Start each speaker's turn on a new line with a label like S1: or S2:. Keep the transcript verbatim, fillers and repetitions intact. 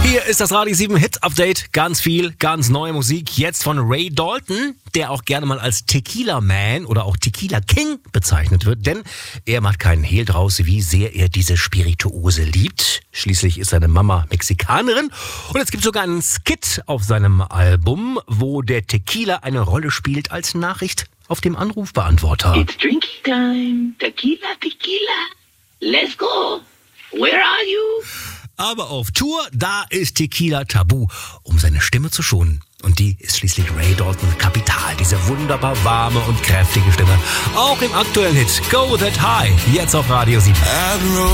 S1: Hier ist das Radio sieben Hit Update. Ganz viel, ganz neue Musik. Jetzt von Ray Dalton, der auch gerne mal als Tequila Man oder auch Tequila King bezeichnet wird. Denn er macht keinen Hehl draus, wie sehr er diese Spirituose liebt. Schließlich ist seine Mama Mexikanerin. Und es gibt sogar einen Skit auf seinem Album, wo der Tequila eine Rolle spielt als Nachricht auf dem Anrufbeantworter.
S2: It's drinking time. Tequila, tequila. Let's go. Where are you?
S1: Aber auf Tour, da ist Tequila tabu, um seine Stimme zu schonen. Und die ist schließlich Ray Dalton Kapital, diese wunderbar warme und kräftige Stimme. Auch im aktuellen Hit Go That High, jetzt auf Radio sieben.